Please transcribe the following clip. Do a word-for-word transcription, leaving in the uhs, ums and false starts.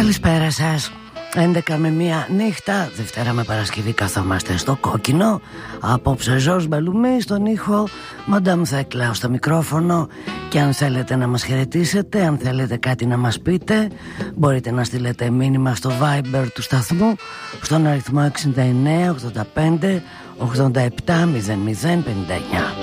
Καλησπέρα σας. έντεκα με μία νύχτα, Δευτέρα με Παρασκευή, καθόμαστε στο κόκκινο. Απόψε Ζορζ Μπελουμί στον ήχο, Μαντάμ Θέκλα στο μικρόφωνο. Και αν θέλετε να μας χαιρετήσετε, αν θέλετε κάτι να μας πείτε, μπορείτε να στείλετε μήνυμα στο Viber του σταθμού στον αριθμό εξήντα εννέα ογδόντα πέντε ογδόντα επτά μηδέν μηδέν πενήντα εννέα.